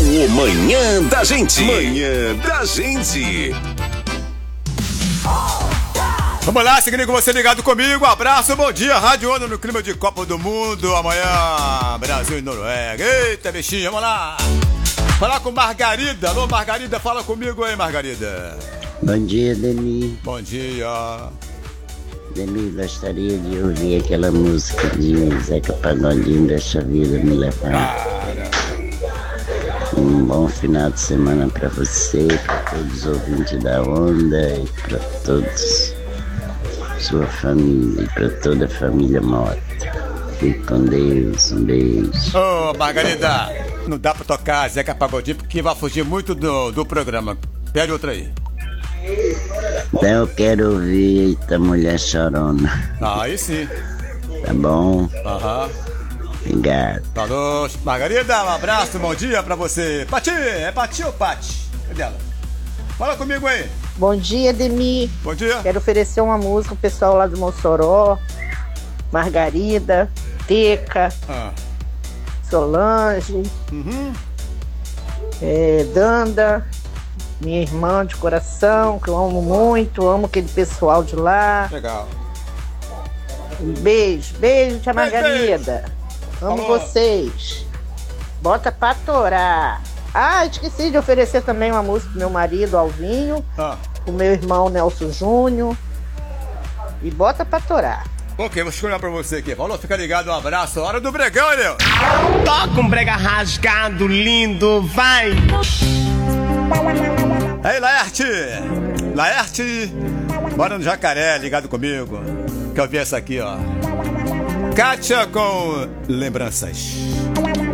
O Manhã da Gente. Manhã da Gente. Vamos lá, seguindo com você ligado comigo. Abraço, bom dia, Rádio Onda no clima de Copa do Mundo. Amanhã, Brasil e Noruega. Eita, bichinho, vamos lá. Falar com Margarida. Alô, Margarida, fala comigo aí, Margarida. Bom dia, Demi. Bom dia. Demi, gostaria de ouvir aquela música de Zeca Pagodinho, Deixa a Vida Me Levar. Um bom final de semana para você, para todos os ouvintes da Onda e para todos, sua família e para toda a família Mota. Fique com Deus, um beijo. Ô, Margarida, não dá pra tocar Zeca Pagodinho porque vai fugir muito do programa. Pede outra aí. Então eu quero ouvir Eita Mulher Chorona. Aí sim. Tá bom? Aham. Obrigado. Falou, Margarida, um abraço, bom dia pra você. Pati, é Pati ou Pati? Cadê ela? Fala comigo aí. Bom dia, Demi. Bom dia. Quero oferecer uma música pro pessoal lá do Mossoró. Margarida, Teca, Solange, Danda, minha irmã de coração, que eu amo muito, amo aquele pessoal de lá. Legal. Um beijo, beijo, tia Margarida. Beijo. Amo Falou. vocês. Bota pra torar. Ah, esqueci de oferecer também uma música pro meu marido, Alvinho, pro meu irmão Nelson Júnior. E bota pra torar. Ok, vou escolher pra você aqui. Falou, fica ligado, um abraço. Hora do bregão, meu. Toca um brega rasgado, lindo, vai! Aí, Laerte! Laerte! Bora no Jacaré, ligado comigo. Quer ouvir essa aqui, ó. Kátia com Lembranças.